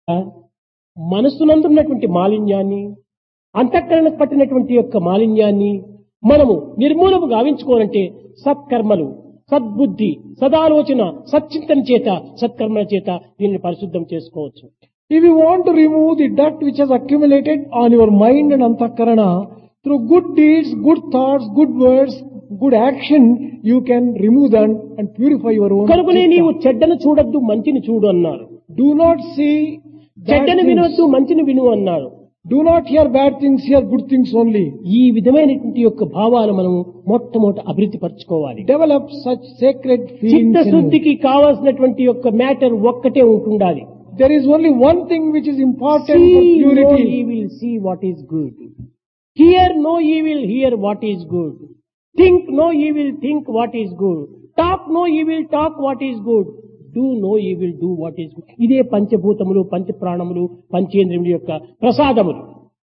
మనస్సునందున్నటువంటి మాలిన్యాన్ని, అంతఃకరణకు పట్టినటువంటి యొక్క మాలిన్యాన్ని మనము నిర్మూలము గావించుకోవాలంటే సత్కర్మలు, సద్బుద్ధి, సదాలోచన, సచ్చింతన చేత, సత్కర్మల చేత దీనిని పరిశుద్ధం చేసుకోవచ్చు. If you want to remove the dirt which has accumulated on your mind and antakarana, through good deeds, good thoughts, good words, good action, you can remove them and purify your own. కనుకనే నీవు చెడ్డను చూడొద్దు, మంచిని చూడు అన్నారు. Do not see bad చెడ్డను things. వినొద్దు, మంచిని విను అన్నారు. Do not hear bad things, hear good things only. ఈ విధమైనటువంటి యొక్క భావాలు మనం మొట్టమొదట అభివృద్ధి పరచుకోవాలి. Develop such sacred feelings in you. చిత్తశుద్ధికి కావాల్సినటువంటి యొక్క మ్యాటర్ ఒక్కటే ఉంటుండాలి. There is only one thing which is important for See no purity. evil, see what is good. Hear no evil, hear what is good. Think no evil, think what is good. Talk no evil, talk what is good. Do no evil, do what is good. ఇదే పంచభూతములు, పంచప్రాణములు, పంచేంద్రియముల యొక్క ప్రసాదములు.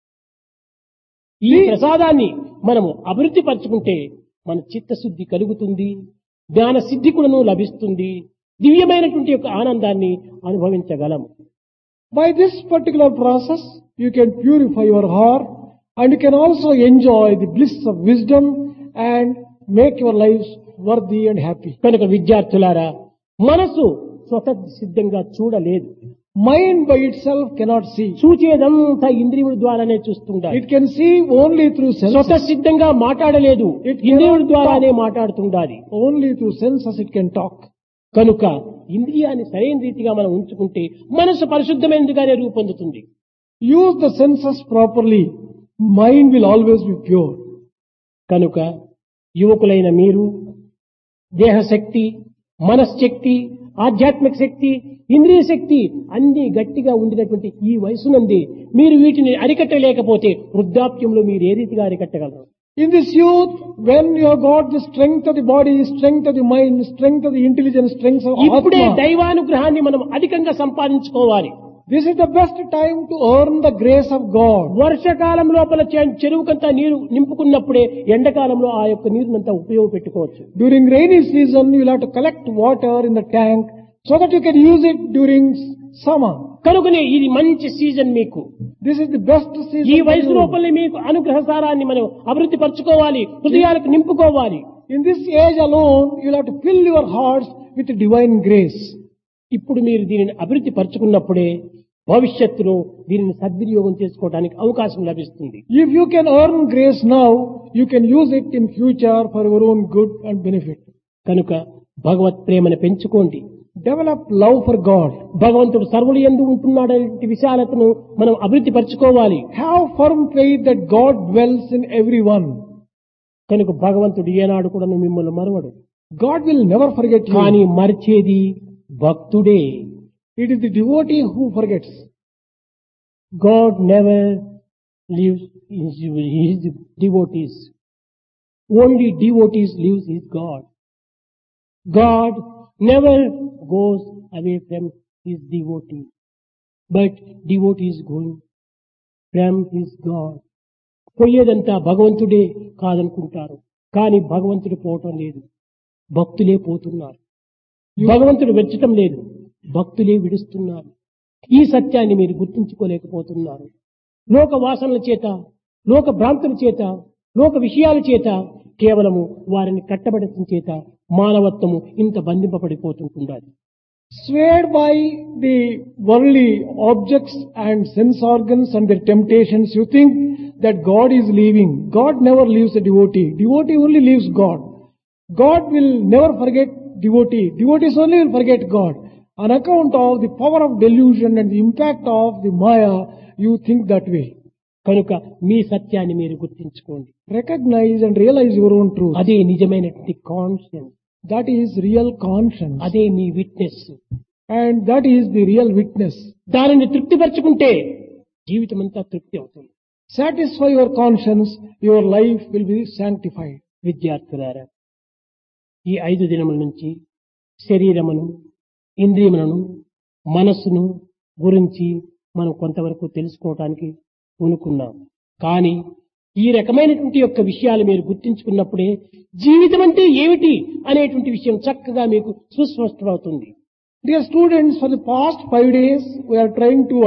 ఈ ప్రసాదాన్ని మనము అభివృద్ధి పరచుకుంటే మన చిత్తశుద్ధి కలుగుతుంది, జ్ఞాన సిద్ధి కూడాను లభిస్తుంది, దివ్యమైనటువంటి యొక్క ఆనందాన్ని అనుభవించగలము. By this particular process, you can purify your heart and you can also enjoy the bliss of wisdom and make your lives worthy and happy. కనుక విద్యార్థులారా, మనసు స్వతసిద్ధంగా చూడలేదు. Mind by itself cannot see. చూచేదంతా ఇంద్రియముల ద్వారానే చూస్తుండాలి. It can see only through senses. స్వతసిద్ధంగా మాట్లాడలేదు, ఇంద్రియముల ద్వారానే మాట్లాడుతుండాలి. Only through senses it can talk. కనుక ఇంద్రియాన్ని సరైన రీతిగా మనం ఉంచుకుంటే మనసు పరిశుద్ధమైనదిగానే రూపొందుతుంది. Use the senses properly. Mind will always be pure. కనుక యువకులైన మీరు దేహశక్తి, మనశ్శక్తి, ఆధ్యాత్మిక శక్తి, ఇంద్రియ శక్తి అన్ని గట్టిగా ఉండినటువంటి ఈ వయసునంది మీరు వీటిని అరికట్టలేకపోతే వృద్ధాప్యంలో మీరు ఏ రీతిగా అరికట్టగలరు? In this youth, when you have got the strength of the body, strength of the mind, strength of the intelligence, strength of ఇప్పుడే Atma, దైవానుగ్రహాన్ని మనం అధికంగా సంపాదించుకోవాలి. this is the best time to earn the grace of God. వర్షకాలం లోపల చెరువుకంతా నీరు నింపుకున్నప్పుడే ఎండాకాలంలో ఆ యొక్క నీరునంతా ఉపయోగపెట్టుకోవచ్చు. During rainy season, you will have to collect water in the tank so that you can use it during summer. కనుకనే ఇది మంచి season మీకు. This is the best season. ఈ for వయసు you. లోపలే మీకు అనుగ్రహ సారాన్ని మనం అభివృద్ధి పరచుకోవాలి, హృదయాలకు నింపుకోవాలి. In this age alone, you will have to fill your hearts with divine grace. ఇప్పుడు మీరు దీనిని అభివృద్ధి పరచుకున్నప్పుడే భవిష్యత్తులో దీనిని సద్వినియోగం చేసుకోవడానికి అవకాశం లభిస్తుంది. If you can earn grace now, you can use it in future for your own good and benefit. కనుక భగవత్ ప్రేమను పెంచుకోండి. Develop love for God. భగవంతుడు సర్వులు యందు ఉంటున్నాడనే విశాలతను మనం అభివృద్ధి పరచుకోవాలి. Have firm faith that God dwells in everyone. కనుక భగవంతుడు ఏనాడు కూడా మిమ్మల్ని మరవడు. God will never forget you. కానీ మరిచేది భక్తుడే. It is the devotee who forgets. God never leaves his devotees. Only devotees leaves his God. God never goes away from his devotee. But devotees going from his God. పోయేదంతా భగవంతుడే కాదనుకుంటారు, కానీ భగవంతుడు పోవటం లేదు, భక్తులే పోతున్నారు. భగవంతుడు వెచ్చటం లేదు, భక్తులే విడుస్తున్నారు. ఈ సత్యాన్ని మీరు గుర్తించుకోలేకపోతున్నారు. లోక వాసనల చేత, లోక భ్రాంతుల చేత, లోక విషయాల చేత కేవలము వారిని కట్టబడటం చేత మానవత్వము ఇంత బంధింపబడిపోతుంటున్నది. Swayed by the worldly objects and sense organs and their temptations, you think that God is leaving. God never leaves a devotee. Devotee only leaves God. God will never forget devotee. Devotees only will forget God. On account of the power of delusion and the impact of the Maya, you think that way. కనుక మీ సత్యాన్ని మీరు గుర్తించుకోండి. Recognize and realize your own truth. అదే నిజమైనటువంటి conscience, That is real conscience. అదే మీ witness. And that is the real witness. దానిని తృప్తిపరచుకుంటే జీవితం అంతా తృప్తి అవుతుంది. Satisfy your conscience, your life will be sanctified. విద్యార్థులారా, ఈ 5 దినముల నుంచి శరీరమును, ఇంద్రియములను, మనస్సును గురించి మనం కొంతవరకు తెలుసుకోవటానికి పూనుకున్నాం. కానీ ఈ రకమైనటువంటి యొక్క విషయాలు మీరు గుర్తించుకున్నప్పుడే జీవితం అంటే ఏమిటి అనేటువంటి విషయం చక్కగా మీకు సుస్పష్టమవుతుంది. Dear students, for the past 5 days, we are trying to